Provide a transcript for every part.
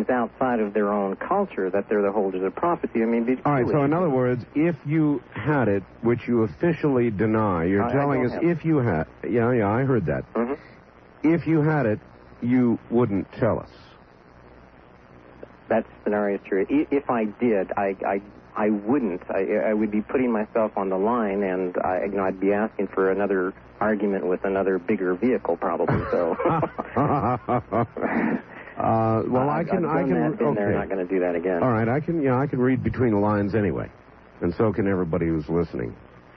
things outside of their own culture that they're the holders of prophecy. I mean, all right, so in other words, if you had it, which you officially deny, you're telling us if you had... Yeah, I heard that. Mm-hmm. If you had it, you wouldn't tell us. That scenario is true. If I did, I wouldn't. I would be putting myself on the line, and I'd be asking for another argument with another bigger vehicle, probably. So. Well, I can. Okay. They're not going to do that again. All right, I can. Yeah, I can read between the lines anyway, and so can everybody who's listening.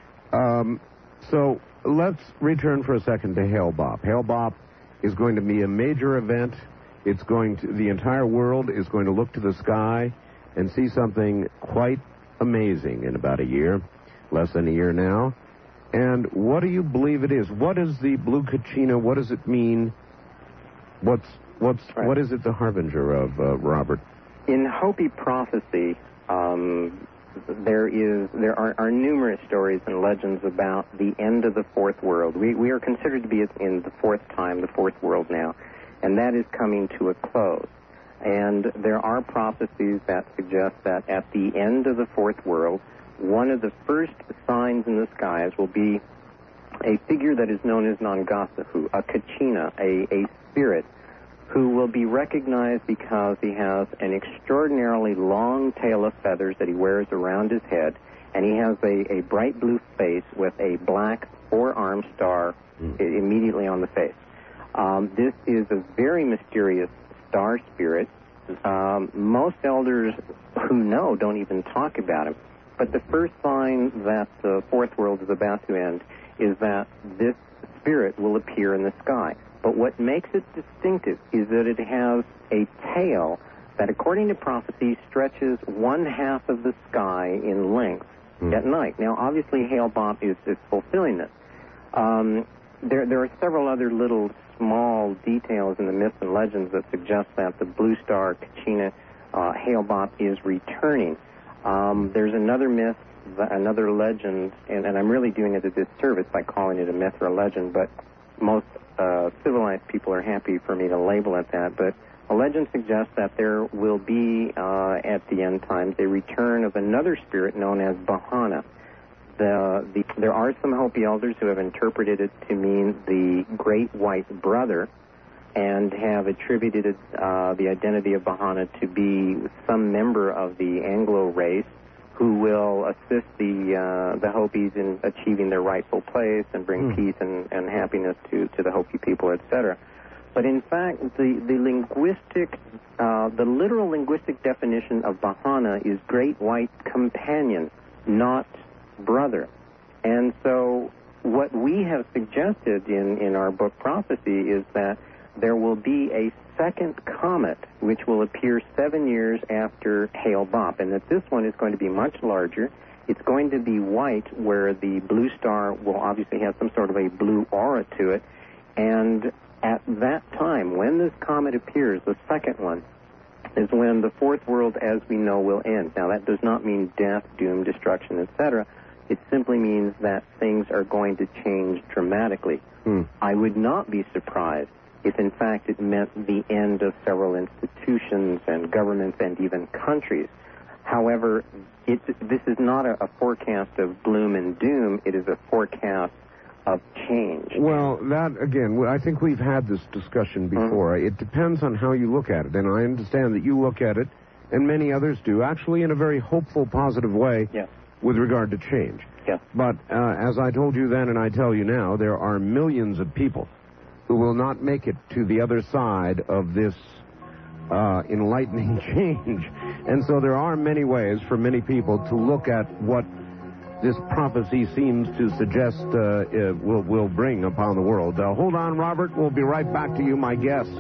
So let's return for a second to Hale Bopp. Hale Bopp is going to be a major event. It's going to. The entire world is going to look to the sky and see something quite amazing in about a year, less than a year now. And what do you believe it is? What is the Blue Kachina? What does it mean? What is it the harbinger of, Robert? In Hopi prophecy, there are numerous stories and legends about the end of the fourth world. We are considered to be in the fourth world now, and that is coming to a close. And there are prophecies that suggest that at the end of the fourth world, one of the first signs in the skies will be a figure that is known as Nangasahu, a Kachina, a spirit, who will be recognized because he has an extraordinarily long tail of feathers that he wears around his head, and he has a bright blue face with a black four-armed star immediately on the face. This is a very mysterious star spirit. Most elders who know don't even talk about him. But the first sign that the fourth world is about to end is that this spirit will appear in the sky. But what makes it distinctive is that it has a tail that, according to prophecy, stretches one half of the sky in length at night. Now, obviously, Hale Bopp is fulfilling this. There are several other little small details in the myths and legends that suggest that the blue star Kachina Hale Bopp is returning. There's another myth, another legend, and I'm really doing it a disservice by calling it a myth or a legend, but most civilized people are happy for me to label it that. But a legend suggests that there will be, at the end times, a return of another spirit known as Bahana. There are some Hopi elders who have interpreted it to mean the Great White Brother, and have attributed the identity of Bahana to be some member of the Anglo race who will assist the Hopis in achieving their rightful place and bring peace and happiness to the Hopi people, etc. But in fact, the literal linguistic definition of Bahana is Great White Companion, not brother. And so what we have suggested in our book Prophecy is that there will be a second comet which will appear 7 years after Hale Bopp, and that this one is going to be much larger. It's going to be white, where the blue star will obviously have some sort of a blue aura to it. And at that time, when this comet appears, the second one, is when the fourth world as we know will end. Now, that does not mean death, doom, destruction, etc. It simply means that things are going to change dramatically. I would not be surprised if, in fact, it meant the end of several institutions and governments and even countries. However, this is not a forecast of gloom and doom. It is a forecast of change. Well, that, again, I think we've had this discussion before. It depends on how you look at it, and I understand that you look at it, and many others do, actually in a very hopeful, positive way with regard to change. But as I told you then and I tell you now, there are millions of people who will not make it to the other side of this enlightening change. And so there are many ways for many people to look at what this prophecy seems to suggest will bring upon the world. Hold on, Robert. We'll be right back to you. My guest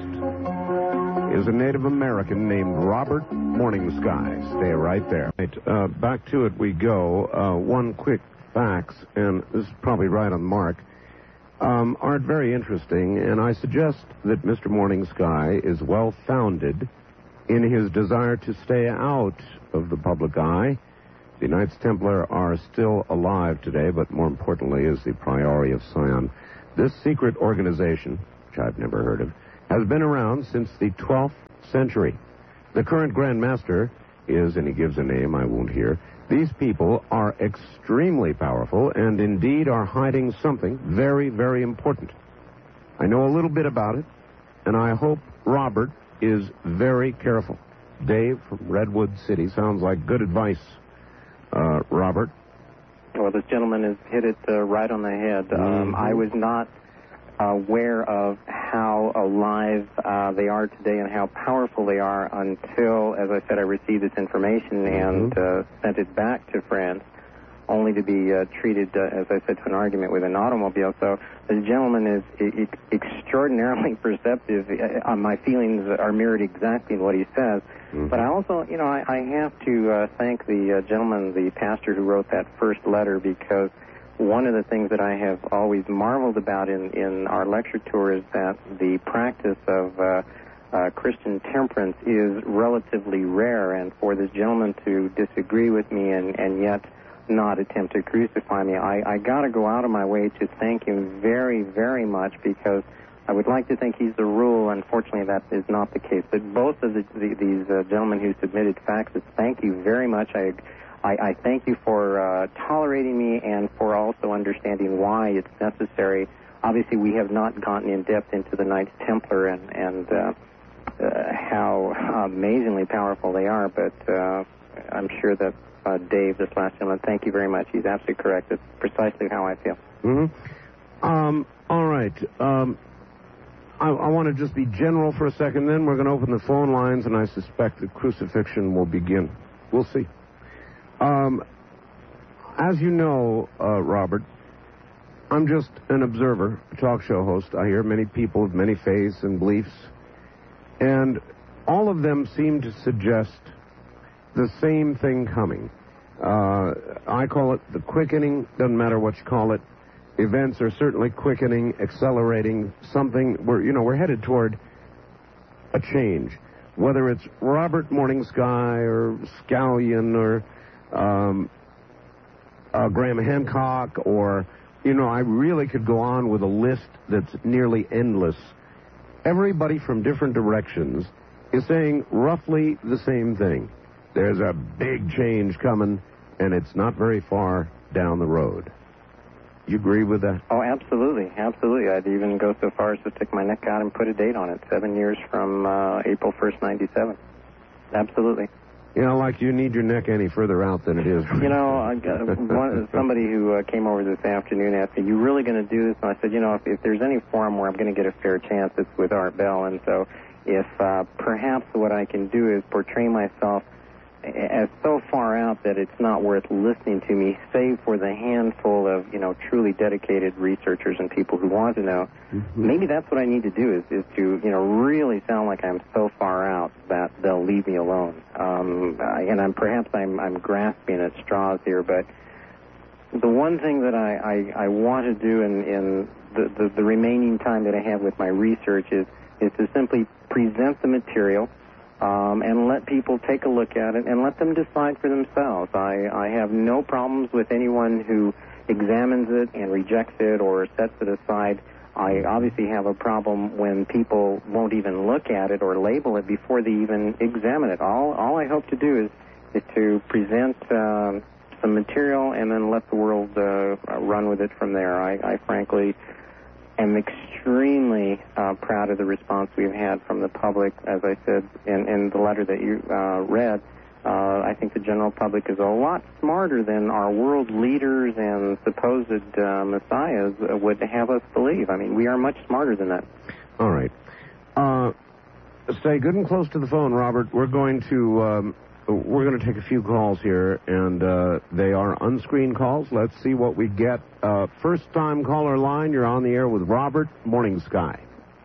is a Native American named Robert Morningsky. Stay right there. Right, back to it we go. One quick facts, and this is probably right on the mark, aren't very interesting, and I suggest that Mr. Morningsky is well-founded in his desire to stay out of the public eye. The Knights Templar are still alive today, but more importantly is the Priory of Sion. This secret organization, which I've never heard of, has been around since the 12th century. The current Grand Master is, and he gives a name I won't hear, these people are extremely powerful and indeed are hiding something very, very important. I know a little bit about it, and I hope Robert is very careful. Dave from Redwood City. Sounds like good advice, Robert. Well, this gentleman has hit it right on the head. I was not aware of how alive they are today and how powerful they are until, as I said, I received this information and sent it back to France, only to be treated, as I said, to an argument with an automobile. So the gentleman is extraordinarily perceptive. My feelings are mirrored exactly in what he says. But I also, I have to thank the gentleman, the pastor who wrote that first letter, because one of the things that I have always marveled about in our lecture tour is that the practice of Christian temperance is relatively rare, and for this gentleman to disagree with me and yet not attempt to crucify me, I got to go out of my way to thank him very, very much, because I would like to think he's the rule. Unfortunately, that is not the case. But both of these gentlemen who submitted faxes, thank you very much. I thank you for tolerating me and for also understanding why it's necessary. Obviously, we have not gotten in depth into the Knights Templar and how amazingly powerful they are, but I'm sure that Dave, this last gentleman, thank you very much. He's absolutely correct. It's precisely how I feel. All right. I want to just be general for a second, then we're going to open the phone lines, and I suspect the crucifixion will begin. We'll see. As you know, Robert, I'm just an observer, a talk show host. I hear many people of many faiths and beliefs, and all of them seem to suggest the same thing coming. I call it the quickening. Doesn't matter what you call it. Events are certainly quickening, accelerating, something. We're headed toward a change. Whether it's Robert Morning Sky or Scallion or Graham Hancock or, I really could go on with a list that's nearly endless. Everybody from different directions is saying roughly the same thing. There's a big change coming, and it's not very far down the road. You agree with that? Oh, absolutely. Absolutely. I'd even go so far as to stick my neck out and put a date on it. 7 years from April 1st, 97. Absolutely. Like you need your neck any further out than it is. Somebody who came over this afternoon asked me, you really going to do this? And I said, if there's any forum where I'm going to get a fair chance, it's with Art Bell. And so if perhaps what I can do is portray myself as so far out that it's not worth listening to me, save for the handful of, truly dedicated researchers and people who want to know. Maybe that's what I need to do is to, really sound like I'm so far out that they'll leave me alone. And I'm grasping at straws here, but the one thing that I want to do in the remaining time that I have with my research is to simply present the material, and let people take a look at it and let them decide for themselves. I have no problems with anyone who examines it and rejects it or sets it aside. I obviously have a problem when people won't even look at it or label it before they even examine it. All I hope to do is to present some material and then let the world run with it from there. I frankly am extremely proud of the response we've had from the public. As I said in the letter that you read, I think the general public is a lot smarter than our world leaders and supposed messiahs would have us believe. I mean, we are much smarter than that. All right. Stay good and close to the phone, Robert. We're going to take a few calls here, and they are unscreened calls. Let's see what we get. First-time caller line, you're on the air with Robert Morning Sky.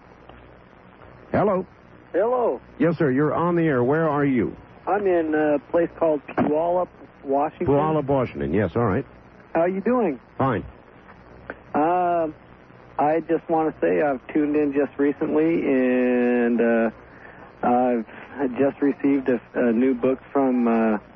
Hello. Hello. Yes, sir, you're on the air. Where are you? I'm in a place called Puyallup, Washington. Puyallup, Washington. Yes, all right. How are you doing? Fine. I just want to say I've tuned in just recently, and I've just received a new book from,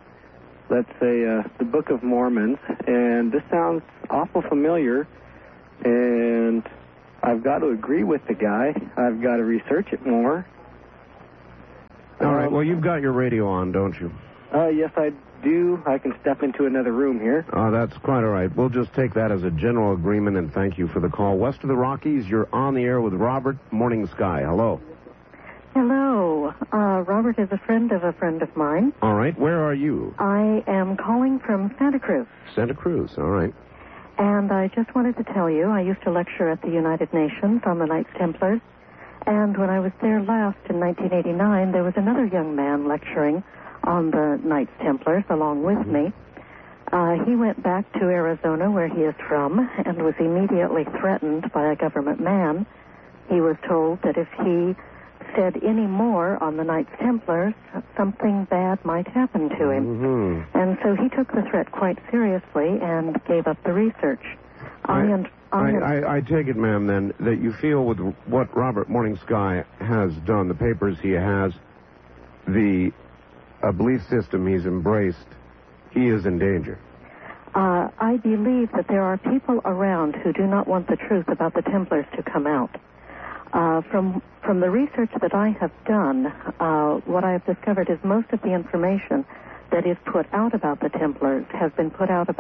the Book of Mormons, and this sounds awful familiar, and I've got to agree with the guy. I've got to research it more. All right. right, well, you've got your radio on, don't you? Yes, I do. I can step into another room here. Oh, that's quite all right. We'll just take that as a general agreement, and thank you for the call. West of the Rockies, you're on the air with Robert, Morning Sky. Hello. Hello. Robert is a friend of mine. All right. Where are you? I am calling from Santa Cruz. Santa Cruz. All right. And I just wanted to tell you, I used to lecture at the United Nations on the Knights Templars. And when I was there last in 1989, there was another young man lecturing on the Knights Templars along with me. He went back to Arizona, where he is from, and was immediately threatened by a government man. He was told that if he said any more on the Knights Templars, something bad might happen to him. And so he took the threat quite seriously and gave up the research. I take it, ma'am, then, that you feel with what Robert Morning Sky has done, the papers he has, the belief system he's embraced, he is in danger. I believe that there are people around who do not want the truth about the Templars to come out. From the research that I have done, what I have discovered is most of the information that is put out about the Templars has been put out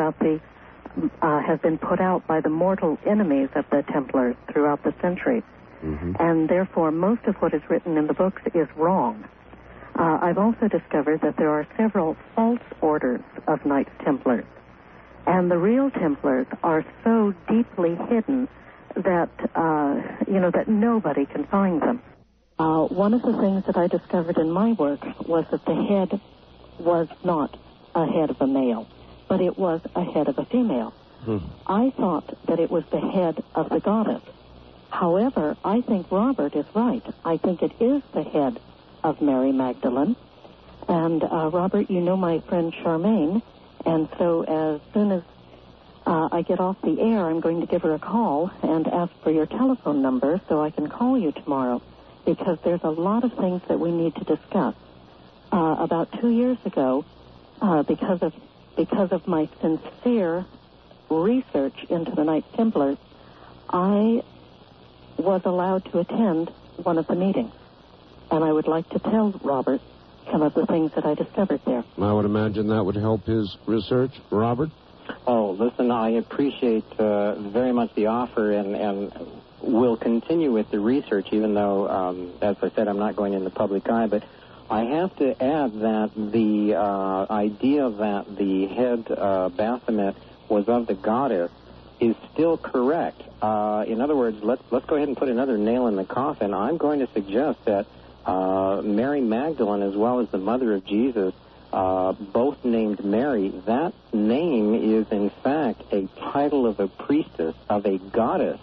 by the mortal enemies of the Templars throughout the centuries, and therefore most of what is written in the books is wrong. I've also discovered that there are several false orders of Knights Templars, and the real Templars are so deeply hidden that that nobody can find them. One of the things that I discovered in my work was that the head was not a head of a male, but it was a head of a female. I thought that it was the head of the goddess. However, I think Robert is right. I think it is the head of Mary Magdalene. And Robert, you know my friend Charmaine, and so as soon as I get off the air, I'm going to give her a call and ask for your telephone number so I can call you tomorrow, because there's a lot of things that we need to discuss. About 2 years ago, because of my sincere research into the Knights Templars, I was allowed to attend one of the meetings, and I would like to tell Robert some of the things that I discovered there. I would imagine that would help his research. Robert? Oh, listen, I appreciate very much the offer, and will continue with the research, even though, as I said, I'm not going in the public eye. But I have to add that the idea that the head Baphomet was of the goddess is still correct. In other words, let's go ahead and put another nail in the coffin. I'm going to suggest that Mary Magdalene, as well as the mother of Jesus, both named Mary, that name is in fact a title of a priestess, of a goddess,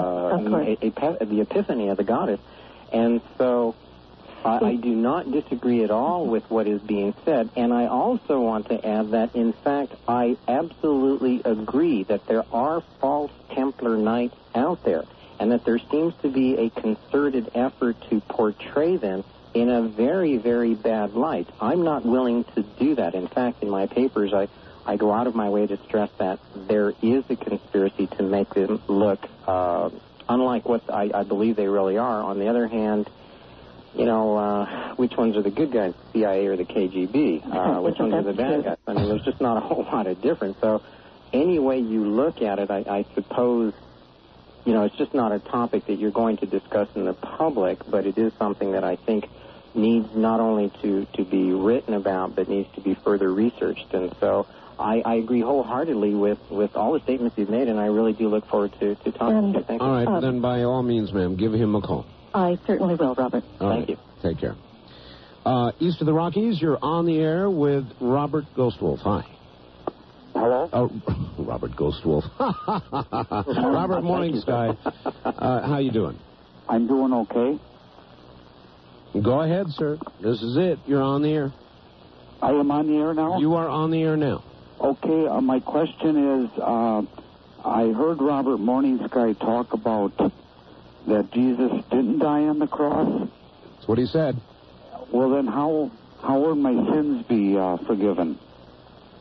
the epiphany of the goddess. And so I do not disagree at all with what is being said. And I also want to add that, in fact, I absolutely agree that there are false Templar Knights out there, and that there seems to be a concerted effort to portray them in a very, very bad light. I'm not willing to do that. In fact, in my papers, I go out of my way to stress that there is a conspiracy to make them look unlike what I believe they really are. On the other hand, which ones are the good guys, the CIA or the KGB? Which ones are the bad guys? I mean, there's just not a whole lot of difference. So any way you look at it, I suppose, it's just not a topic that you're going to discuss in the public, but it is something that I think needs not only to be written about, but needs to be further researched. And so I agree wholeheartedly with all the statements you've made, and I really do look forward to talking to you. Thank you. All right, then by all means, ma'am, give him a call. I certainly will, Robert. Thank you. Take care. East of the Rockies, you're on the air with Robert Ghostwolf. Hi. Hello? Oh, Robert Ghostwolf. Robert Morning Sky. How you doing? I'm doing okay. Go ahead, sir. This is it. You're on the air. I am on the air now? You are on the air now. Okay, my question is, I heard Robert Morning Sky talk about that Jesus didn't die on the cross. That's what he said. Well, then how will my sins be forgiven?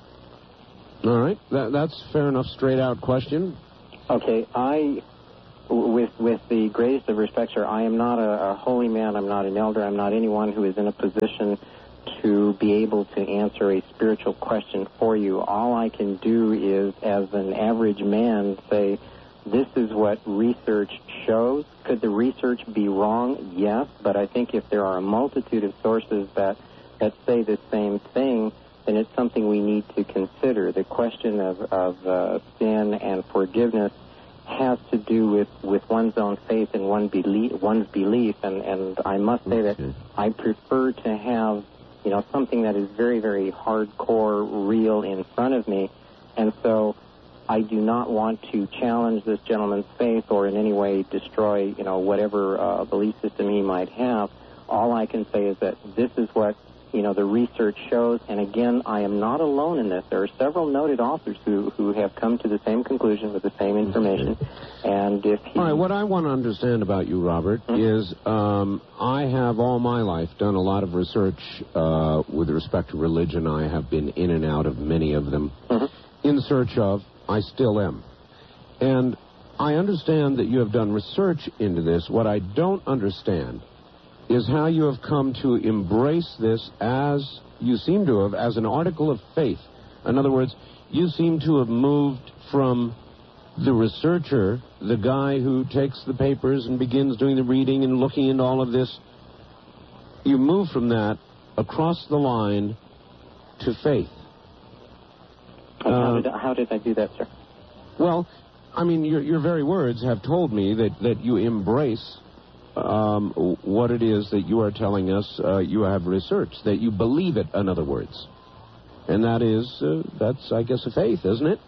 All right. That's fair enough, straight-out question. Okay, With the greatest of respect, sir, I am not a holy man. I'm not an elder. I'm not anyone who is in a position to be able to answer a spiritual question for you. All I can do is, as an average man, say, this is what research shows. Could the research be wrong? Yes, but I think if there are a multitude of sources that say the same thing, then it's something we need to consider. The question of sin and forgiveness has to do with one's own faith and one's belief, and I must say that I prefer to have, something that is very, very hardcore, real in front of me, and so I do not want to challenge this gentleman's faith or in any way destroy, whatever belief system he might have. All I can say is that this is what the research shows, and again, I am not alone in this. There are several noted authors who have come to the same conclusion with the same information. And if all right, what I want to understand about you, Robert, is I have all my life done a lot of research with respect to religion. I have been in and out of many of them in search of, I still am. And I understand that you have done research into this. What I don't understand is how you have come to embrace this, as you seem to have, as an article of faith. In other words, you seem to have moved from the researcher, the guy who takes the papers and begins doing the reading and looking into all of this. You move from that across the line to faith. How did I do that, sir? Well, I mean, your very words have told me that you embrace what it is that you are telling us you have researched, that you believe it, in other words. And that is, that's, I guess, a faith, isn't it?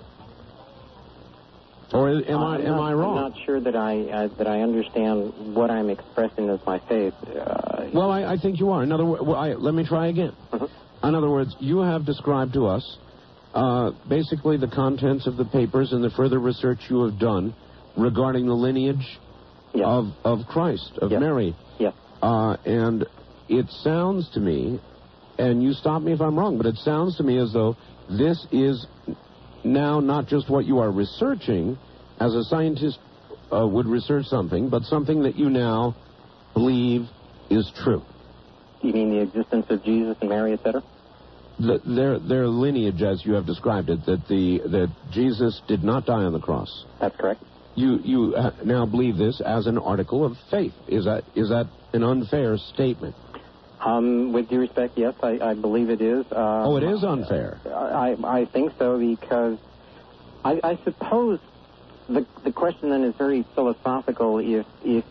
Or am I wrong? I'm not sure that I understand what I'm expressing as my faith. Well, I think you are. In other words, let me try again. In other words, you have described to us basically the contents of the papers and the further research you have done regarding the lineage of Christ, of Mary. Yes. And it sounds to me, and you stop me if I'm wrong, but it sounds to me as though this is now not just what you are researching, as a scientist would research something, but something that you now believe is true. You mean the existence of Jesus and Mary, etc.? Their lineage, as you have described it, that Jesus did not die on the cross. That's correct. You now believe this as an article of faith. Is that an unfair statement? With due respect, yes, I believe it is. It is unfair. I think so, because I suppose the question then is very philosophical. If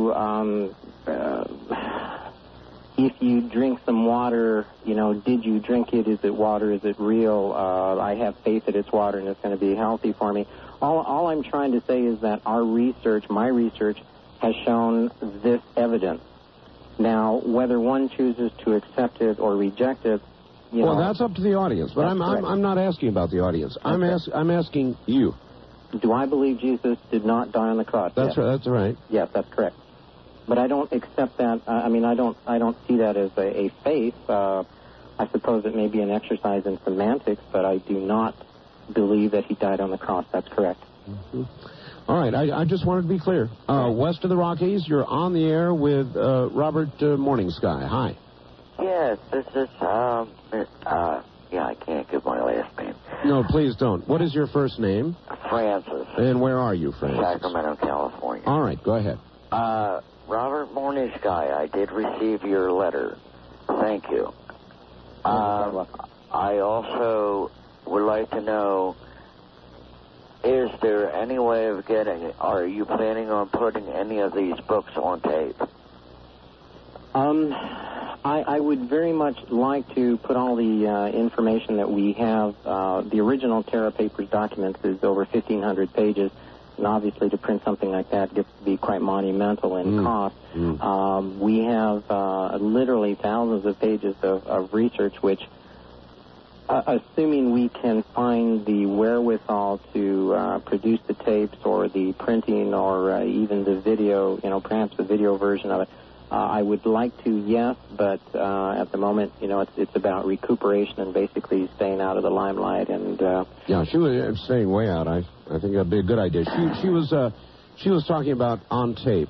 you drink some water, did you drink it? Is it water? Is it real? I have faith that it's water and it's going to be healthy for me. All I'm trying to say is that my research, has shown this evidence. Now, whether one chooses to accept it or reject it, well, that's up to the audience. But I'm not asking about the audience. I'm asking you. Do I believe Jesus did not die on the cross? That's right. That's right. Yes, that's correct. But I don't accept that. I don't see that as a faith. I suppose it may be an exercise in semantics, but I do not believe that he died on the cross. That's correct. All right. I just wanted to be clear. West of the Rockies, you're on the air with Robert Morningsky. Hi. Yes, this is, I can't give my last name. No, please don't. What is your first name? Francis. And where are you, Francis? Sacramento, California. All right, go ahead. Robert Morningsky, I did receive your letter. Thank you. I also would like to know, is there any way of are you planning on putting any of these books on tape? I would very much like to put all the information that we have. The original Terra Papers documents is over 1,500 pages. And obviously, to print something like that gets to be quite monumental in cost. We have literally thousands of pages of research, which, assuming we can find the wherewithal to produce the tapes or the printing or even the video, perhaps the video version of it, I would like to, yes, but at the moment, it's about recuperation and basically staying out of the limelight. And she was staying way out. I think that'd be a good idea. She was She was talking about on tape.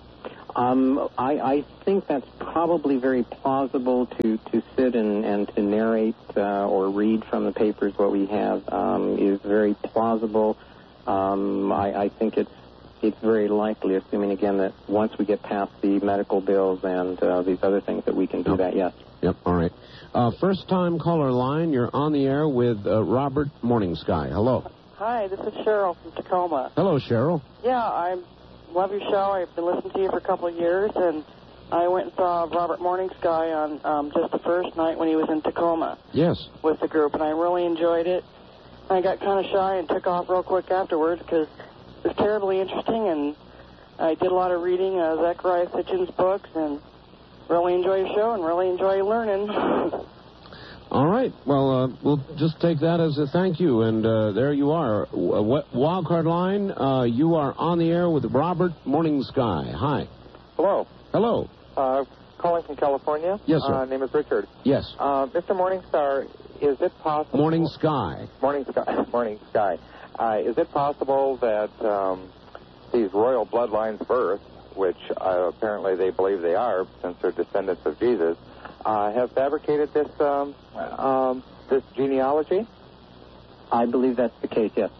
I think that's probably very plausible to sit and to narrate or read from the papers what we have is very plausible. I think it's very likely, assuming again that once we get past the medical bills and these other things that we can do that, yes. Yep, all right. First time caller line, you're on the air with Robert Morning Sky. Hello. Hi, this is Cheryl from Tacoma. Hello, Cheryl. Yeah, I love your show. I've been listening to you for a couple of years, and I went and saw Robert Morning Sky on just the first night when he was in Tacoma. Yes. With the group, and I really enjoyed it. I got kind of shy and took off real quick afterwards because it was terribly interesting, and I did a lot of reading Zechariah Sitchin's books, and really enjoy your show and really enjoy learning. All right. Well, we'll just take that as a thank you, and there you are. Wildcard line, you are on the air with Robert Morning Sky. Hi. Hello. Hello. Calling from California. Yes, sir. Name is Richard. Yes. Mr. Morningstar, is it possible... Morning Sky. Morning Sky. Is it possible that these royal bloodlines birth, which apparently they believe they are, since they're descendants of Jesus, have fabricated this this genealogy? I believe that's the case, yes.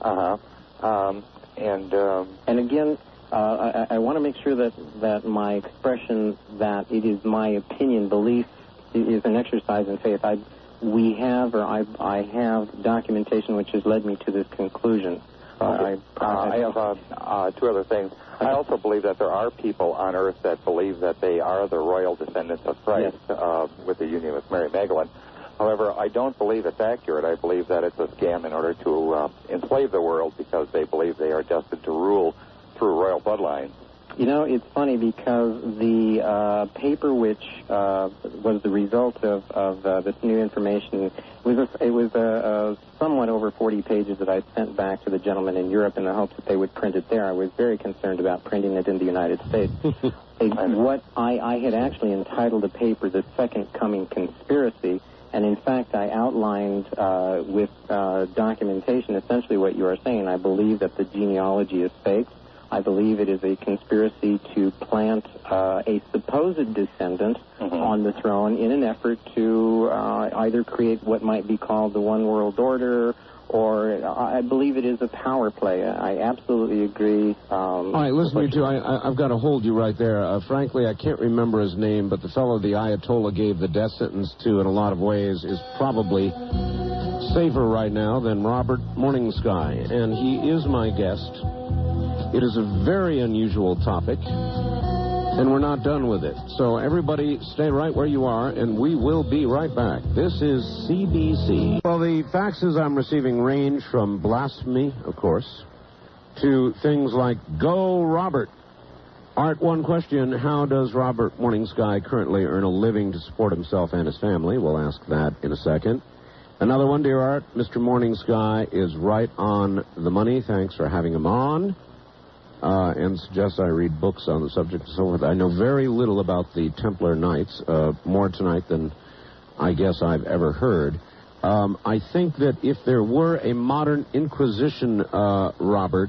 And again, I want to make sure that my expression that it is my opinion, belief, is an exercise in faith. I have documentation which has led me to this conclusion. Okay. I have two other things. I also believe that there are people on Earth that believe that they are the royal descendants of Christ, yes, with the union with Mary Magdalene. However, I don't believe it's accurate. I believe that it's a scam in order to enslave the world because they believe they are destined to rule through royal bloodline. You know, it's funny because the paper which was the result of this new information it was somewhat over 40 pages that I sent back to the gentleman in Europe in the hopes that they would print it there. I was very concerned about printing it in the United States. What I had actually entitled the paper "The Second Coming Conspiracy," and in fact I outlined with documentation essentially what you are saying. I believe that the genealogy is fake. I believe it is a conspiracy to plant a supposed descendant on the throne in an effort to either create what might be called the One World Order, or I believe it is a power play. I absolutely agree. All right, listen to you two. I've got to hold you right there. Frankly, I can't remember his name, but the fellow the Ayatollah gave the death sentence to in a lot of ways is probably safer right now than Robert Morning Sky, and he is my guest. It is a very unusual topic, and we're not done with it. So everybody stay right where you are, and we will be right back. This is CBC. Well, the faxes I'm receiving range from blasphemy, of course, to things like, "Go, Robert." Art, one question: how does Robert Morning Sky currently earn a living to support himself and his family? We'll ask that in a second. Another one, dear Art, Mr. Morning Sky is right on the money. Thanks for having him on. And suggests I read books on the subject and so forth. I know very little about the Templar Knights, more tonight than I guess I've ever heard. I think that if there were a modern Inquisition, Robert,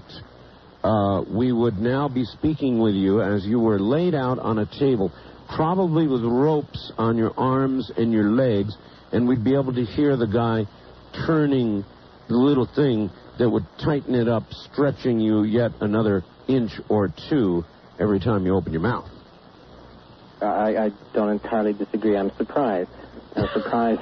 we would now be speaking with you as you were laid out on a table, probably with ropes on your arms and your legs, and we'd be able to hear the guy turning the little thing that would tighten it up, stretching you yet another inch or two every time you open your mouth. I don't entirely disagree. I'm surprised. I'm surprised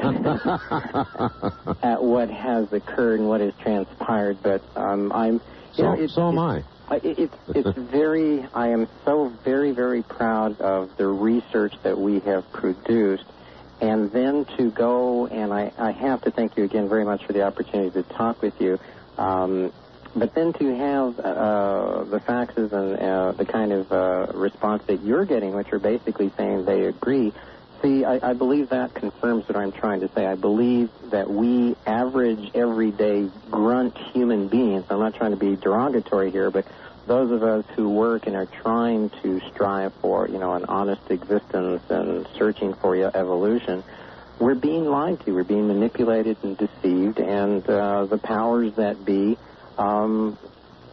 at what has occurred and what has transpired, but so am I. It's very. I am so very, very proud of the research that we have produced, and then to go and I have to thank you again very much for the opportunity to talk with you. But then to have the faxes and the kind of response that you're getting, which are basically saying they agree, see, I believe that confirms what I'm trying to say. I believe that we average, everyday, grunt human beings, I'm not trying to be derogatory here, but those of us who work and are trying to strive for, an honest existence and searching for evolution, we're being lied to. We're being manipulated and deceived, and the powers that be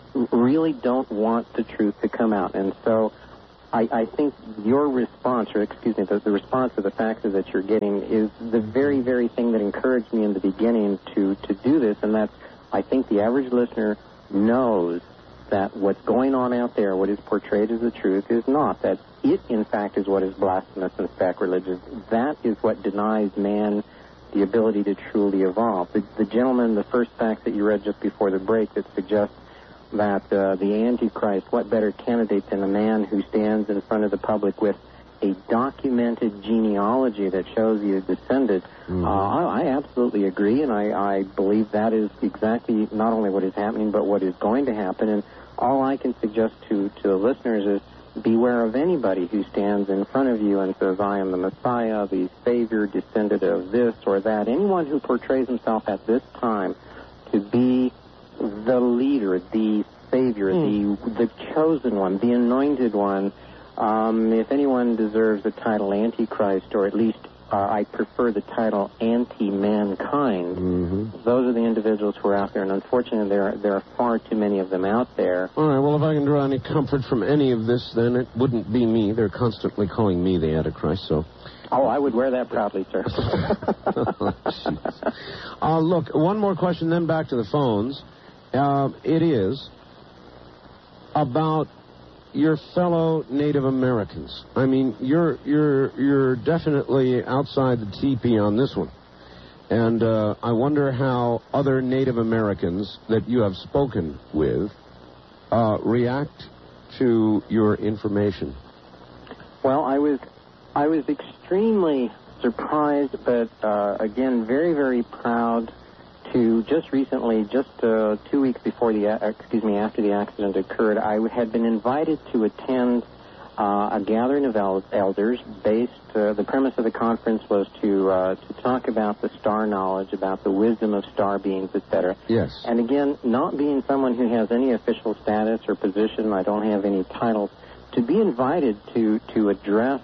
really don't want the truth to come out. And so I think your response, or excuse me, the response to the faxes that you're getting is the very, very thing that encouraged me in the beginning to do this, and that's, I think the average listener knows that what's going on out there, what is portrayed as the truth, is not. That it, in fact, is what is blasphemous and sacrilegious. That is what denies man the ability to truly evolve. The gentleman, the first fact that you read just before the break that suggests that the Antichrist, what better candidate than a man who stands in front of the public with a documented genealogy that shows he is descended. I absolutely agree, and I believe that is exactly not only what is happening, but what is going to happen. And all I can suggest to the listeners is beware of anybody who stands in front of you and says, I am the Messiah, the Savior, descended of this or that. Anyone who portrays himself at this time to be the leader, the Savior, the chosen one, the anointed one, if anyone deserves the title Antichrist, or at least I prefer the title anti-mankind, those are the individuals who are out there, and unfortunately there are far too many of them out there. All right, well, if I can draw any comfort from any of this, then it wouldn't be me. They're constantly calling me the Antichrist, so... Oh, I would wear that proudly, sir. Look, one more question, then back to the phones. It is about your fellow Native Americans. I mean, you're definitely outside the teepee on this one. And I wonder how other Native Americans that you have spoken with react to your information. Well, I was extremely surprised, but again, very, very proud to just recently, 2 weeks before after the accident occurred, I had been invited to attend a gathering of elders based, the premise of the conference was to talk about the star knowledge, about the wisdom of star beings, etc. Yes. And again, not being someone who has any official status or position, I don't have any titles, to be invited to address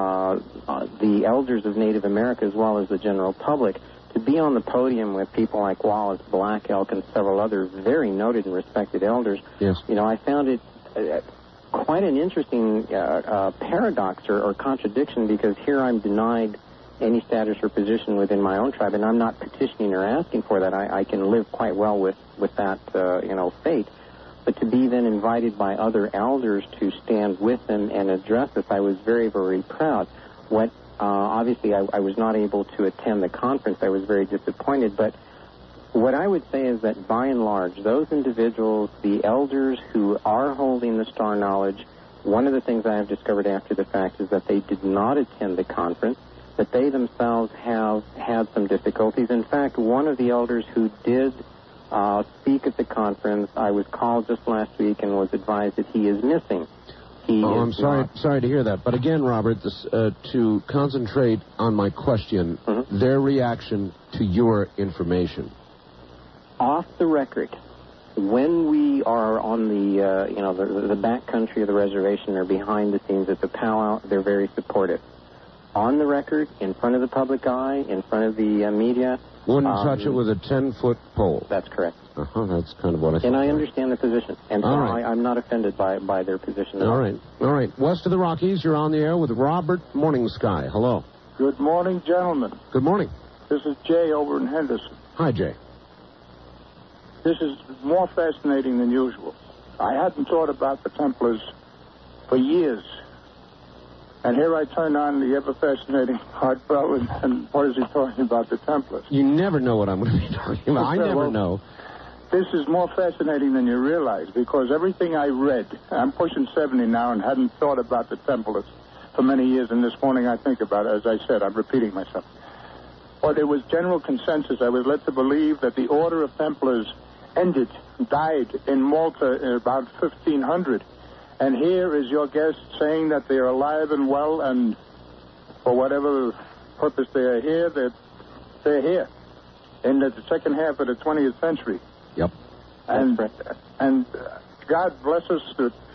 the elders of Native America as well as the general public, to be on the podium with people like Wallace Black Elk and several other very noted and respected elders, yes. You know, I found it quite an interesting paradox or contradiction, because here I'm denied any status or position within my own tribe, and I'm not petitioning or asking for that. I can live quite well with that, fate. But to be then invited by other elders to stand with them and address this, I was very, very proud. Obviously, I was not able to attend the conference. I was very disappointed. But what I would say is that, by and large, those individuals, the elders who are holding the star knowledge, one of the things I have discovered after the fact is that they did not attend the conference, that they themselves have had some difficulties. In fact, one of the elders who did speak at the conference, I was called just last week and was advised that he is missing. I'm sorry to hear that. But again, Robert, to concentrate on my question, their reaction to your information. Off the record, when we are on the back country of the reservation or behind the scenes at the powwow, they're very supportive. On the record, in front of the public eye, in front of the media. Wouldn't touch it with a 10-foot pole. That's correct. That's kind of what I thought. And I understand the position. And so I'm not offended by their position at all. All right. West of the Rockies, you're on the air with Robert Morningsky. Hello. Good morning, gentlemen. Good morning. This is Jay over in Henderson. Hi, Jay. This is more fascinating than usual. I hadn't thought about the Templars for years. And here I turn on the ever-fascinating Art Bell, and what is he talking about, the Templars? You never know what I'm going to be talking about. I never know. This is more fascinating than you realize, because everything I read, I'm pushing 70 now and hadn't thought about the Templars for many years, and this morning I think about it. As I said, I'm repeating myself. But there was general consensus. I was led to believe that the Order of Templars died in Malta in about 1500. And here is your guest saying that they're alive and well, and for whatever purpose they are here, they're here in the second half of the 20th century. Yep. And God bless us.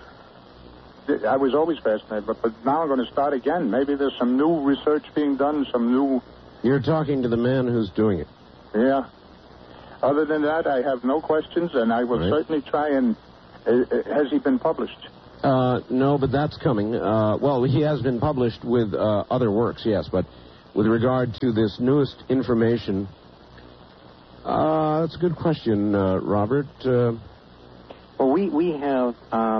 I was always fascinated, but now I'm going to start again. Maybe there's some new research being done, some new... You're talking to the man who's doing it. Yeah. Other than that, I have no questions, and I will certainly try and Has he been published? No, but that's coming. Well, he has been published with other works, yes, but with regard to this newest information, that's a good question, Robert. Well, we have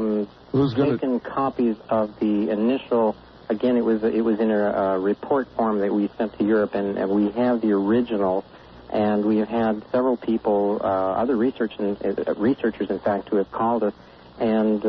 taken copies of the initial. Again, it was in a report form that we sent to Europe, and we have the original. And we have had several people, other researchers, in fact, who have called us. And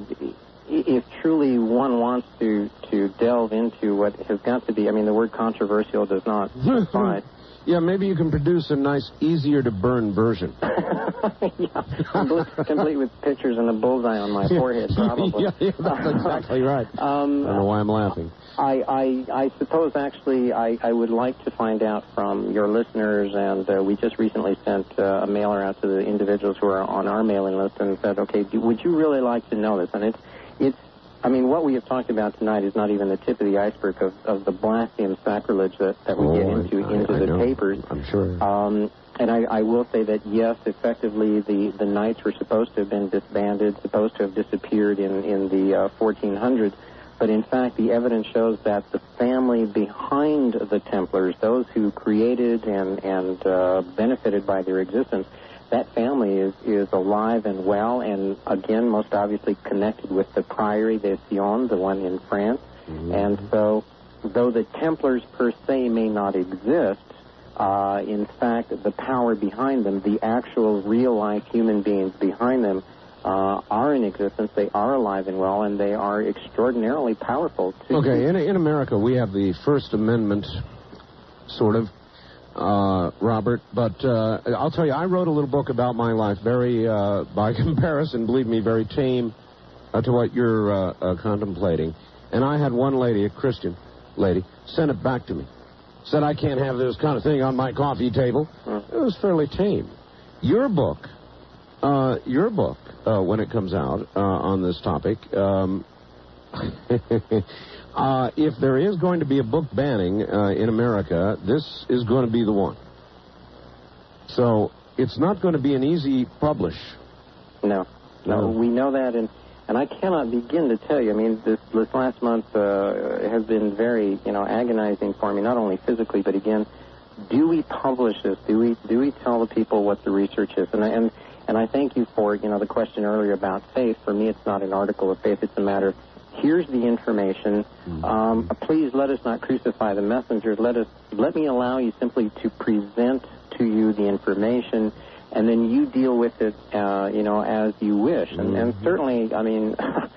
if truly one wants to delve into what has got to be, I mean, the word controversial does not apply. Yeah, maybe you can produce a nice, easier-to-burn version. Yeah, complete with pictures and a bullseye on my forehead, probably. yeah, that's exactly right. I don't know why I'm laughing. I suppose, actually, I would like to find out from your listeners, and we just recently sent a mailer out to the individuals who are on our mailing list and said, okay, would you really like to know this? And it's I mean, what we have talked about tonight is not even the tip of the iceberg of the blasphemy sacrilege that we get into the papers. I'm sure. And I will say that, yes, effectively, the Knights were supposed to have been disbanded, supposed to have disappeared in the 1400s. But, in fact, the evidence shows that the family behind the Templars, those who created and benefited by their existence, that family is alive and well, and, again, most obviously connected with the Prieuré de Sion, the one in France. Mm-hmm. And so, though the Templars per se may not exist, in fact, the power behind them, the actual real-life human beings behind them, are in existence. They are alive and well, and they are extraordinarily powerful. Okay, in America, we have the First Amendment, sort of, Robert, but I'll tell you, I wrote a little book about my life, very, by comparison, believe me, very tame to what you're contemplating. And I had one lady, a Christian lady, send it back to me. Said, I can't have this kind of thing on my coffee table. It was fairly tame. Your book, when it comes out on this topic, if there is going to be a book banning in America, this is going to be the one. So it's not going to be an easy publish. No, we know that, and I cannot begin to tell you. I mean, this last month has been very, agonizing for me, not only physically, but again, do we publish this? Do we tell the people what the research is? And I thank you for, the question earlier about faith. For me, it's not an article of faith. It's a matter of, here's the information. Please let us not crucify the messengers. Let me allow you simply to present to you the information, and then you deal with it, as you wish. And certainly, I mean,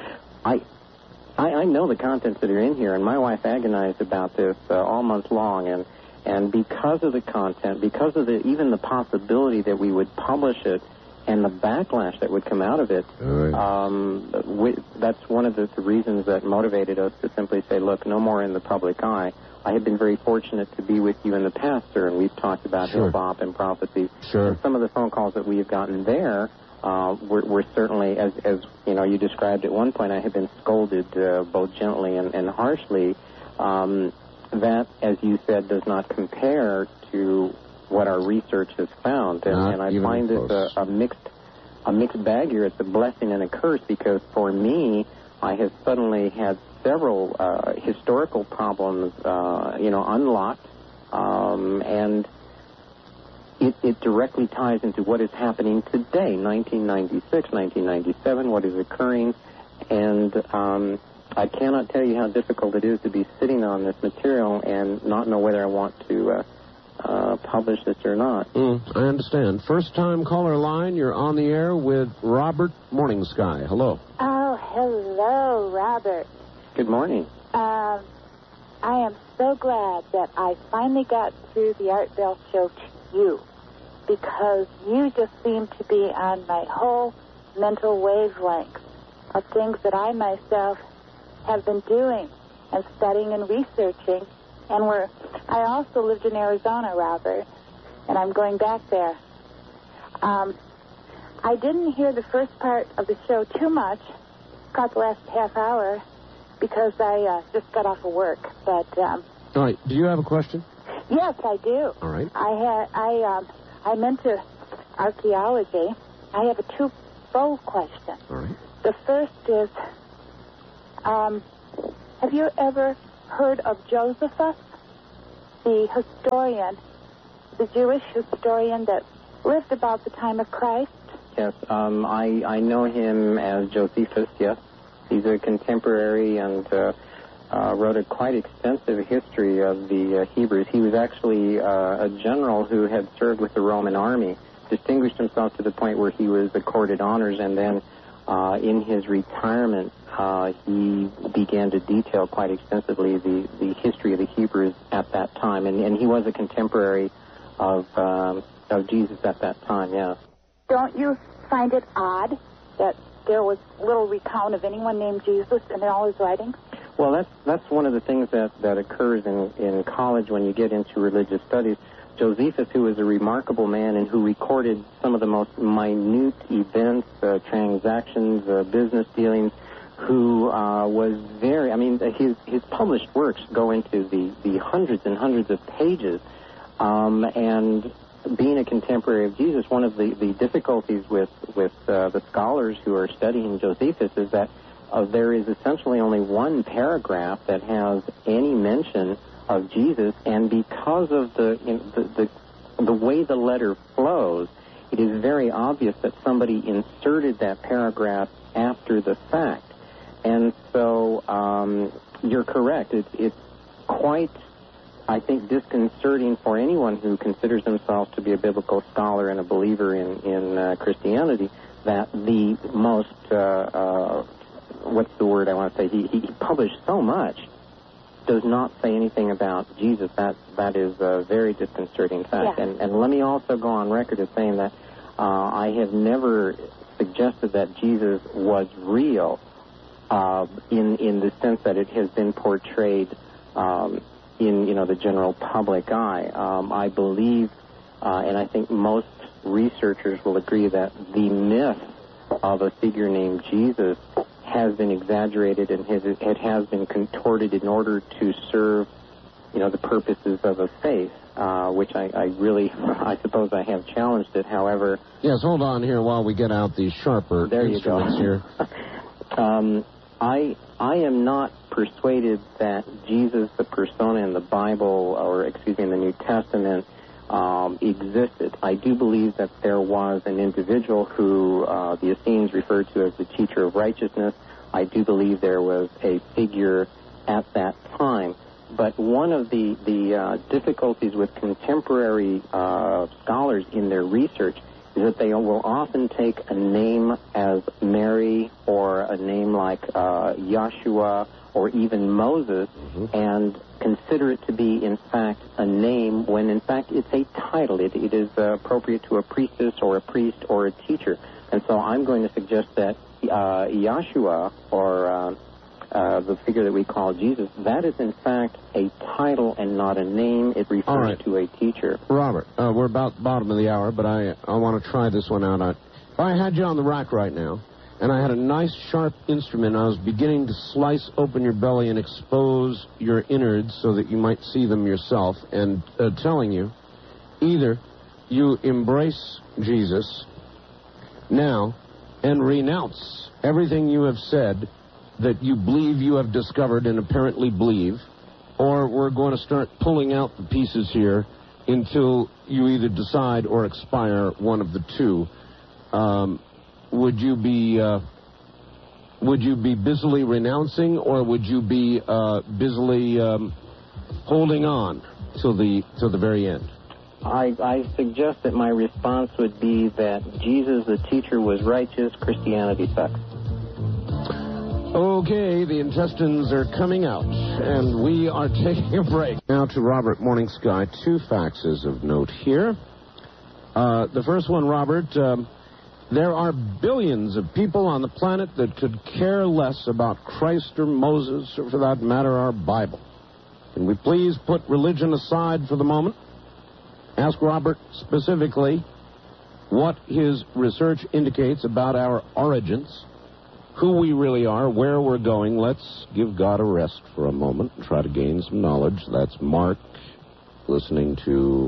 I know the contents that are in here, and my wife agonized about this all month long, and because of the content, because of even the possibility that we would publish it, and the backlash that would come out of it, that's one of the reasons that motivated us to simply say, look, no more in the public eye. I have been very fortunate to be with you in the past, sir, and we've talked about Hillbop and prophecy. Sure. And some of the phone calls that we have gotten there were certainly, as you described at one point, I had been scolded both gently and harshly. That, as you said, does not compare to what our research has found, and I find it a mixed bag here. It's a blessing and a curse, because for me, I have suddenly had several historical problems, unlocked, and it directly ties into what is happening today, 1996, 1997, what is occurring, and I cannot tell you how difficult it is to be sitting on this material and not know whether I want to publish this or not. I understand. First-time caller line, you're on the air with Robert Morningsky. Hello. Oh, hello, Robert. Good morning. I am so glad that I finally got through the Art Bell show to you, because you just seem to be on my whole mental wavelength of things that I myself have been doing and studying and researching. And I also lived in Arizona, Robert, and I'm going back there. I didn't hear the first part of the show too much, caught the last half hour, because I just got off of work. But all right, do you have a question? Yes, I do. All right. I'm into archaeology. I have a twofold question. All right. The first is, have you ever heard of Josephus, the historian, the Jewish historian that lived about the time of Christ? Yes, I know him as Josephus, yes. He's a contemporary and wrote a quite extensive history of the Hebrews. He was actually a general who had served with the Roman army, distinguished himself to the point where he was accorded honors, and then in his retirement, he began to detail quite extensively the history of the Hebrews at that time, and he was a contemporary of Jesus at that time, yeah. Don't you find it odd that there was little recount of anyone named Jesus in all his writings? Well, that's one of the things that occurs in college when you get into religious studies. Josephus, who was a remarkable man and who recorded some of the most minute events, transactions, business dealings, who was very, I mean, his published works go into the hundreds and hundreds of pages, and being a contemporary of Jesus, one of the difficulties with the scholars who are studying Josephus is that there is essentially only one paragraph that has any mention of Jesus, and because of the way the letter flows, it is very obvious that somebody inserted that paragraph after the fact. And so you're correct. It's quite, I think, disconcerting for anyone who considers themselves to be a biblical scholar and a believer in Christianity that the most, what's the word I want to say, he published so much, does not say anything about Jesus. That is a very disconcerting fact. Yeah. And let me also go on record as saying that I have never suggested that Jesus was real in the sense that it has been portrayed in the general public eye. I believe, and I think most researchers will agree, that the myth of a figure named Jesus has been exaggerated and it has been contorted in order to serve, the purposes of a faith, which I suppose I have challenged it. However, yes, hold on here while we get out these sharper instruments here. I am not persuaded that Jesus, the persona in the Bible, in the New Testament, existed. I do believe that there was an individual who the Essenes referred to as the teacher of righteousness. I do believe there was a figure at that time. But one of the difficulties with contemporary scholars in their research is that they will often take a name as Mary or a name like Yeshua or even Moses and consider it to be, in fact, a name when, in fact, it's a title. It is appropriate to a priestess or a priest or a teacher. And so I'm going to suggest that Yeshua, or the figure that we call Jesus, that is, in fact, a title and not a name. It refers to a teacher. Robert, we're about the bottom of the hour, but I want to try this one out. If I had you on the rack right now, and I had a nice sharp instrument, I was beginning to slice open your belly and expose your innards so that you might see them yourself, and telling you, either you embrace Jesus now and renounce everything you have said that you believe you have discovered and apparently believe, or we're going to start pulling out the pieces here until you either decide or expire one of the two. Would you be busily renouncing, or would you be busily holding on till the very end? I suggest that my response would be that Jesus, the teacher, was righteous. Christianity sucks. Okay, the intestines are coming out, and we are taking a break. Now to Robert Morning Sky. 2 faxes of note here. The first one, Robert, there are billions of people on the planet that could care less about Christ or Moses, or for that matter, our Bible. Can we please put religion aside for the moment? Ask Robert specifically what his research indicates about our origins, who we really are, where we're going. Let's give God a rest for a moment and try to gain some knowledge. That's Mark listening to...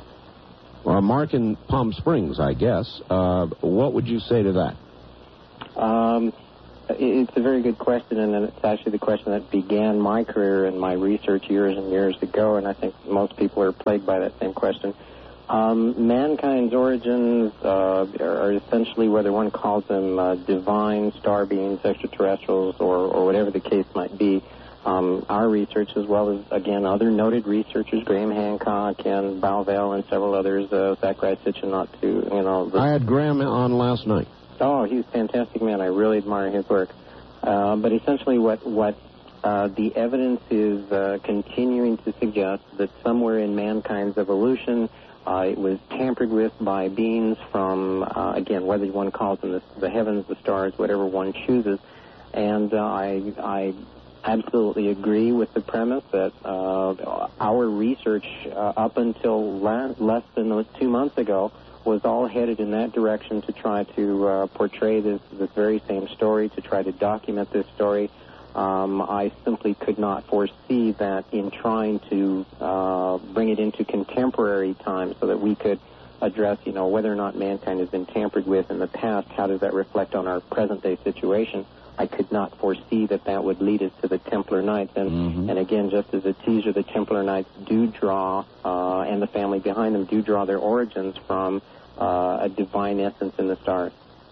Mark in Palm Springs, I guess. What would you say to that? It's a very good question, and it's actually the question that began my career and my research years and years ago, and I think most people are plagued by that same question. Mankind's origins are essentially, whether one calls them divine, star beings, extraterrestrials, or whatever the case might be. Our research, as well as, again, other noted researchers, Graham Hancock and Bauvel and several others, Zacharias Sitchin, not to, you know... I had Graham on last night. Oh, he's a fantastic man. I really admire his work. But essentially what the evidence is continuing to suggest that somewhere in mankind's evolution, it was tampered with by beings from, again, whether one calls them the heavens, the stars, whatever one chooses. And I absolutely agree with the premise that our research up until less than 2 months ago was all headed in that direction to try to portray this very same story, to try to document this story. I simply could not foresee that in trying to bring it into contemporary times so that we could address, you know, whether or not mankind has been tampered with in the past, how does that reflect on our present-day situation. I could not foresee that would lead us to the Templar Knights. And again, just as a teaser, the Templar Knights do draw, and the family behind them do draw their origins from a divine essence in the stars.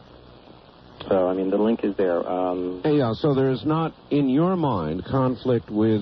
So, I mean, the link is there. So there is not, in your mind, conflict with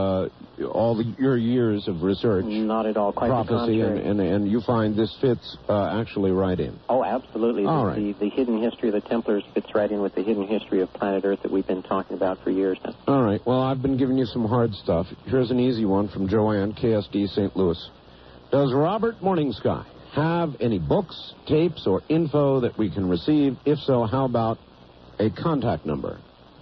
your years of research. Not at all. Quite prophecy, and you find this fits actually right in. Oh, absolutely. All right. The hidden history of the Templars fits right in with the hidden history of planet Earth that we've been talking about for years now. All right. Well, I've been giving you some hard stuff. Here's an easy one from Joanne, KSD, St. Louis. Does Robert Morningsky have any books, tapes, or info that we can receive? If so, how about a contact number?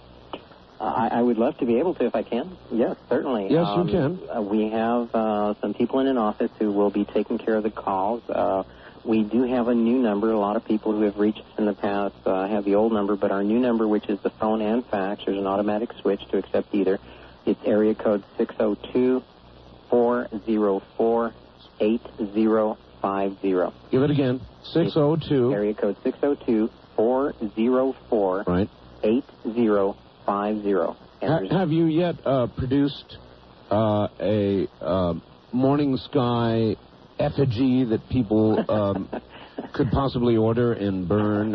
I would love to be able to if I can. Yes, certainly. Yes, you can. We have some people in an office who will be taking care of the calls. We do have a new number. A lot of people who have reached us in the past have the old number, but our new number, which is the phone and fax, there's an automatic switch to accept either. It's area code 602-404-8050. Give it again. 602. Area code 602-404. Right. 8050. Have you yet produced a morning sky effigy that people could possibly order and burn?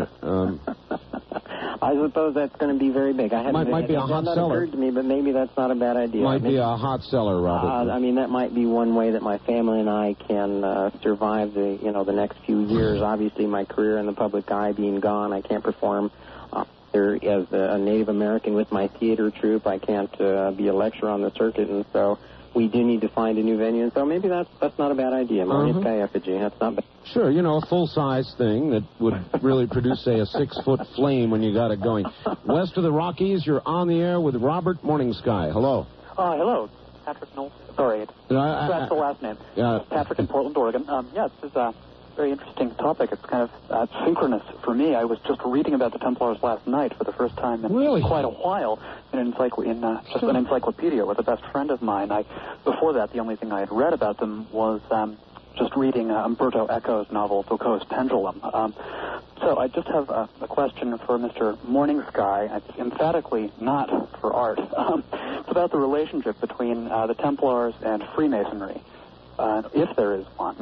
I suppose that's going to be very big. Might be a hot seller. Occurred to me, but maybe that's not a bad idea. Might be a hot seller, Robert. I mean, that might be one way that my family and I can survive the next few years. Obviously, my career in the public eye being gone, I can't perform as a Native American with my theater troupe. I can't be a lecturer on the circuit, and so we do need to find a new venue. And so maybe that's not a bad idea. Morning sky effigy, that's not bad. Sure, a full-size thing that would really produce, say, a 6-foot flame when you got it going. West of the Rockies, you're on the air with Robert Morningsky. Hello. Hello. Patrick Knowles. Sorry, that's the last name. Yeah. Patrick in Portland, Oregon. This is a very interesting topic. It's kind of synchronous for me. I was just reading about the Templars last night for the first time in quite a while in an encyclopedia with a best friend of mine. Before that, the only thing I had read about them was just reading Umberto Eco's novel, Foucault's Pendulum. So I just have a question for Mr. Morningsky. It's emphatically not for art. It's about the relationship between the Templars and Freemasonry, if there is one.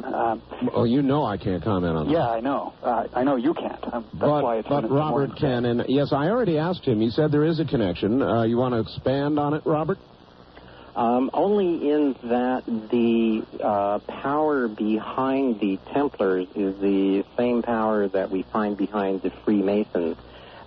I can't comment on that. Yeah, I know. I know you can't. But Robert can. And yes, I already asked him. He said there is a connection. You want to expand on it, Robert? Only in that the power behind the Templars is the same power that we find behind the Freemasons.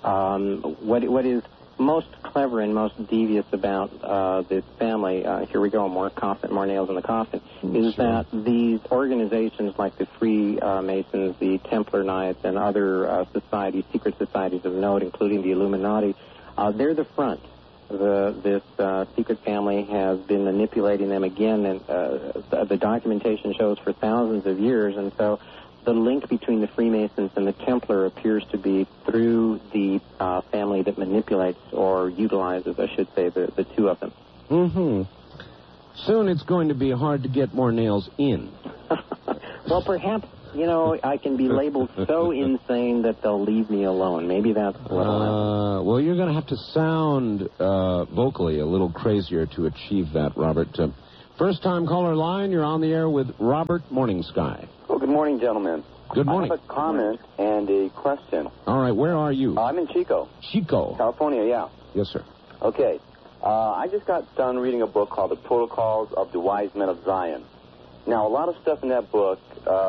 What is most clever and most devious about this family, here we go, more nails in the coffin, is that these organizations like the Freemasons, the Templar Knights, and other secret societies of note, including the Illuminati, they're the front. This secret family has been manipulating them again, and the documentation shows for thousands of years, and so the link between the Freemasons and the Templar appears to be through the family that manipulates or utilizes, I should say, the two of them. Soon it's going to be hard to get more nails in. Well, perhaps you know, I can be labeled so insane that they'll leave me alone. Maybe that's what I'll well, you're going to have to sound vocally a little crazier to achieve that, Robert. First-time caller line, you're on the air with Robert Morningsky. Well, good morning, gentlemen. Good morning. I have a comment and a question. All right, where are you? I'm in Chico. Chico. California, yeah. Yes, sir. Okay. I just got done reading a book called The Protocols of the Wise Men of Zion. Now, a lot of stuff in that book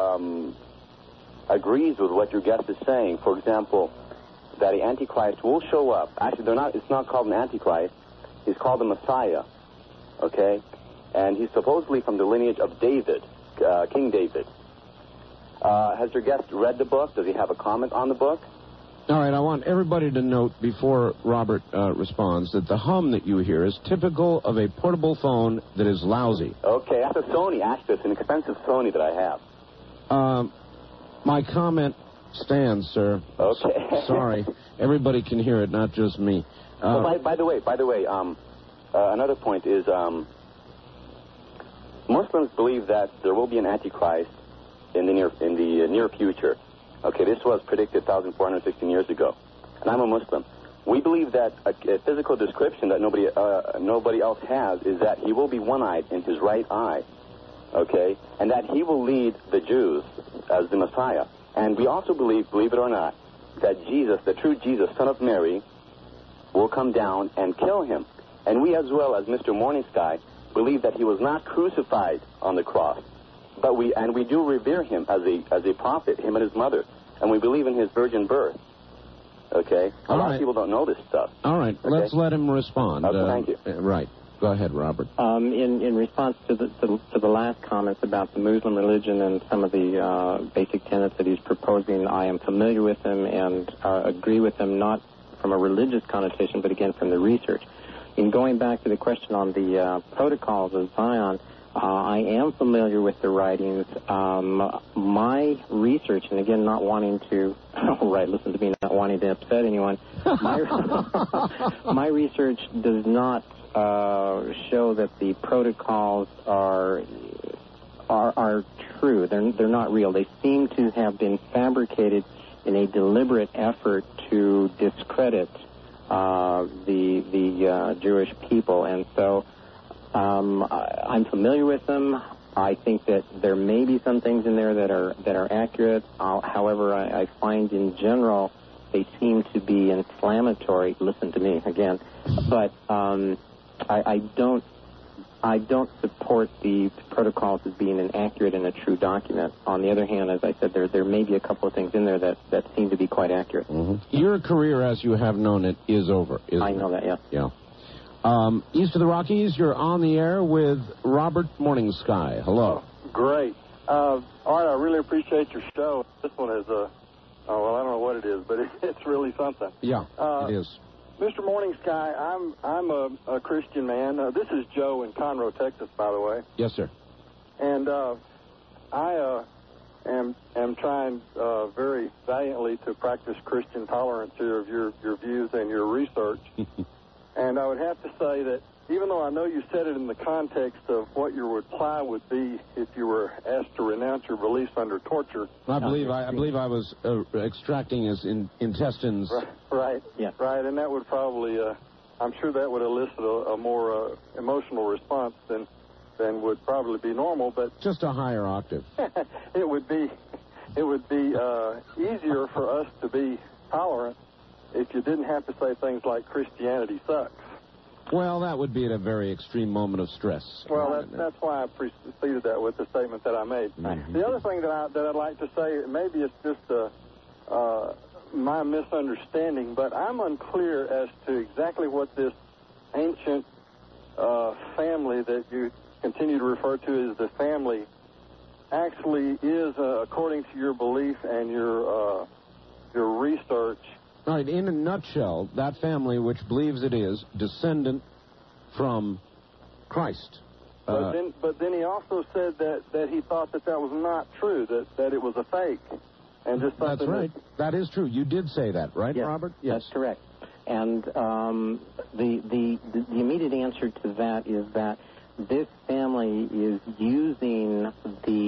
agrees with what your guest is saying. For example, that the Antichrist will show up. Actually, it's not called an Antichrist. He's called the Messiah, okay? And he's supposedly from the lineage of David, King David. Has your guest read the book? Does he have a comment on the book? All right, I want everybody to note before Robert responds that the hum that you hear is typical of a portable phone that is lousy. Okay, that's a Sony. Actually, it's an expensive Sony that I have. My comment stands, sir. Okay. Sorry. Everybody can hear it, not just me. Well, by the way, another point is Muslims believe that there will be an Antichrist in the near future. Okay, this was predicted 1,416 years ago, and I'm a Muslim. We believe that a physical description that nobody else has is that he will be one-eyed in his right eye, okay, and that he will lead the Jews as the Messiah. And we also believe it or not, that Jesus, the true Jesus, Son of Mary, will come down and kill him. And we, as well as Mr. Morningsky, believe that he was not crucified on the cross. But we do revere him as a prophet, him and his mother, and we believe in his virgin birth. Okay, a lot of people don't know this stuff. All right, okay? Let's let him respond. Okay, thank you. Right, go ahead, Robert. In response to the last comments about the Muslim religion and some of the basic tenets that he's proposing, I am familiar with them and agree with them, not from a religious connotation, but again from the research. In going back to the question on the protocols of Zion. I am familiar with the writings. My research, and again, not wanting to, listen to me, not wanting to upset anyone, my research does not show that the protocols are true. They're not real. They seem to have been fabricated in a deliberate effort to discredit the Jewish people, and so. I'm familiar with them. I think that there may be some things in there that are accurate. However, I find in general they seem to be inflammatory. Listen to me again, but I don't support the protocols as being an accurate and a true document. On the other hand, as I said, there may be a couple of things in there that seem to be quite accurate. Mm-hmm. Your career, as you have known it, is over. I know that. Yeah. Yeah. East of the Rockies, you're on the air with Robert Morningsky. Hello. Great. All right, I really appreciate your show. This one is, I don't know what it is, but it's really something. Yeah, it is. Mr. Morningsky, I'm a Christian man. This is Joe in Conroe, Texas, by the way. Yes, sir. And I am trying very valiantly to practice Christian tolerance here of your views and your research. And I would have to say that even though I know you said it in the context of what your reply would be if you were asked to renounce your beliefs under torture. I believe I was extracting his intestines. Right. Yeah. Right, and that would probably, I'm sure that would elicit a more emotional response than would probably be normal. But just a higher octave. It would be easier for us to be tolerant if you didn't have to say things like Christianity sucks. Well, that would be at a very extreme moment of stress. Well, that's why I preceded that with the statement that I made. Mm-hmm. The other thing that I'd like to say, maybe it's just my misunderstanding, but I'm unclear as to exactly what this ancient family that you continue to refer to as the family actually is, according to your belief and your research. All right, in a nutshell, that family, which believes it is, descendant from Christ. But then he also said that he thought that was not true, that it was a fake. And just that's right. That is true. You did say that, right, yes, Robert? Yes, that's correct. And the immediate answer to that is that this family is using the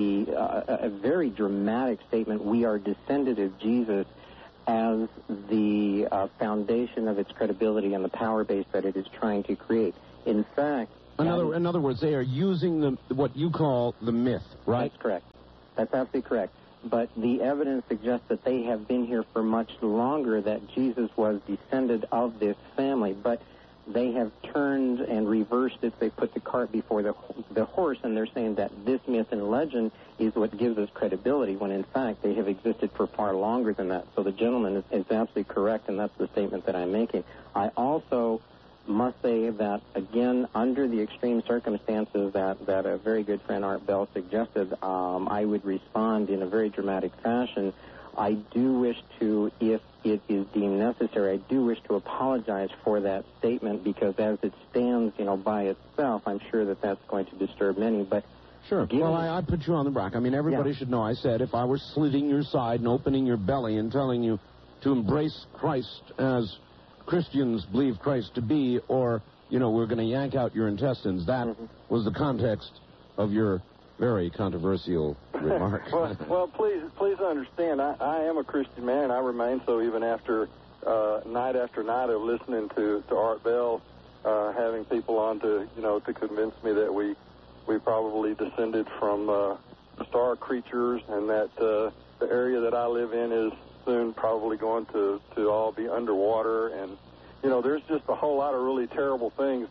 a very dramatic statement. We are descended of Jesus as the foundation of its credibility and the power base that it is trying to create. In fact... In other words, they are using what you call the myth, right? That's correct. That's absolutely correct. But the evidence suggests that they have been here for much longer, that Jesus was descended of this family. But they have turned and reversed it. They put the cart before the horse, and they're saying that this myth and legend is what gives us credibility, when in fact they have existed for far longer than that. So the gentleman is absolutely correct, and that's the statement that I'm making. I also must say that, again, under the extreme circumstances that a very good friend Art Bell suggested, I would respond in a very dramatic fashion. I do wish to, if it is deemed necessary, I do wish to apologize for that statement, because as it stands, by itself, I'm sure that that's going to disturb many. But sure. Well, I put you on the rack. I mean, everybody should know. I said if I were slitting your side and opening your belly and telling you to embrace Christ as Christians believe Christ to be, or, we're going to yank out your intestines, that was the context of your very controversial remark. well, please understand, I am a Christian man, and I remain so even after night after night of listening to Art Bell, having people on to convince me that we probably descended from star creatures, and that the area that I live in is soon probably going to all be underwater, and there's just a whole lot of really terrible things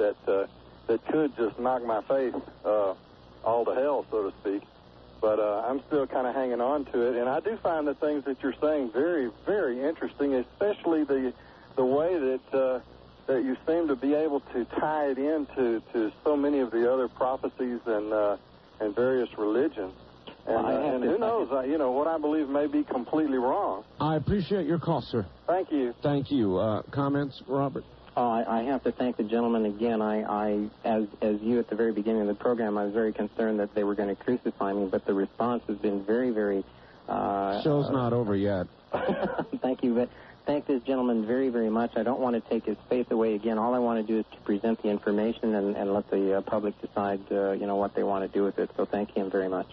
that could just knock my faith all to hell, so to speak. But I'm still kind of hanging on to it, and I do find the things that you're saying very, very interesting, especially the way that you seem to be able to tie it into so many of the other prophecies and various religions. And who knows, what I believe may be completely wrong. I appreciate your call, sir. Thank you. Thank you. Comments, Robert? I have to thank the gentleman again. As you at the very beginning of the program, I was very concerned that they were going to crucify me, but the response has been very, very... Show's not over yet. Thank you, but thank this gentleman very, very much. I don't want to take his faith away again. All I want to do is to present the information and let the public decide, what they want to do with it. So thank him very much.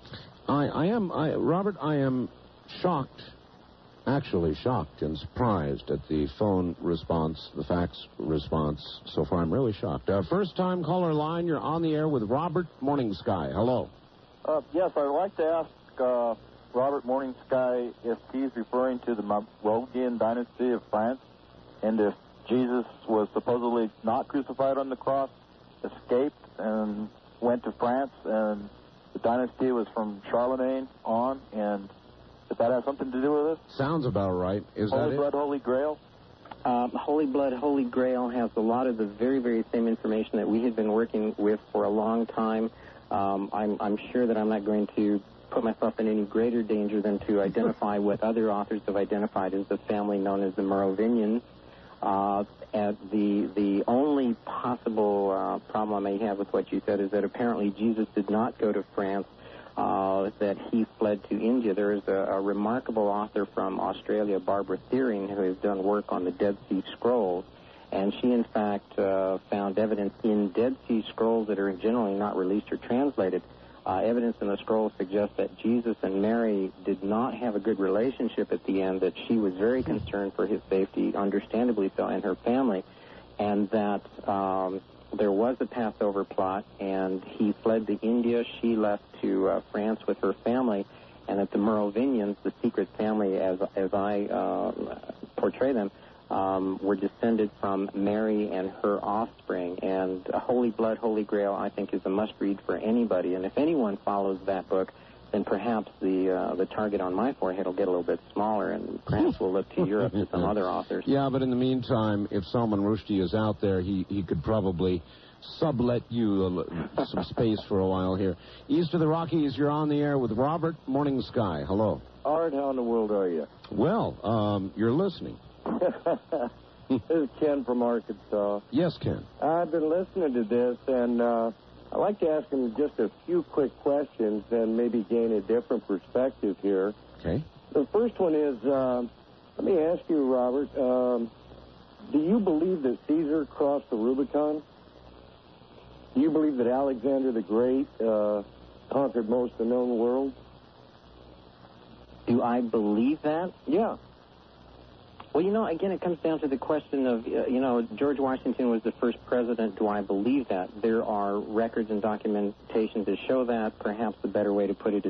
Robert, I am shocked, actually shocked and surprised at the phone response, the fax response. So far, I'm really shocked. First-time caller line, you're on the air with Robert Morning Sky. Hello. Yes, I'd like to ask Robert Morning Sky if he's referring to the Merovingian dynasty of France, and if Jesus was supposedly not crucified on the cross, escaped and went to France, and the dynasty was from Charlemagne on, and if that has something to do with it? Sounds about right. Is that it? Holy Blood, Holy Grail? Holy Blood, Holy Grail has a lot of the very, very same information that we had been working with for a long time. I'm sure that I'm not going to put myself in any greater danger than to identify what other authors have identified as the family known as the Merovingians. And the only possible problem I may have with what you said is that apparently Jesus did not go to France, that he fled to India. There is a remarkable author from Australia, Barbara Thiering, who has done work on the Dead Sea Scrolls, and she, in fact, found evidence in Dead Sea Scrolls that are generally not released or translated. Evidence in the scrolls suggests that Jesus and Mary did not have a good relationship at the end, that she was very concerned for his safety, understandably so, and her family, and that there was a Passover plot, and he fled to India. She left to France with her family, and that the Merovingians, the secret family, as I portray them, were descended from Mary and her offspring. And Holy Blood, Holy Grail, I think, is a must-read for anybody. And if anyone follows that book, then perhaps the target on my forehead will get a little bit smaller, and perhaps we'll look to Europe to some other authors. Yeah, but in the meantime, if Salman Rushdie is out there, he could probably sublet you some space for a while here. East of the Rockies, you're on the air with Robert Morning Sky. Hello. Art, how in the world are you? Well, you're listening. This is Ken from Arkansas. Yes, Ken. I've been listening to this, and I'd like to ask him just a few quick questions and maybe gain a different perspective here. Okay. The first one is, let me ask you, Robert, do you believe that Caesar crossed the Rubicon? Do you believe that Alexander the Great conquered most of the known world? Do I believe that? Yeah. Well, again, it comes down to the question of, George Washington was the first president. Do I believe that? There are records and documentation to show that. Perhaps the better way to put it is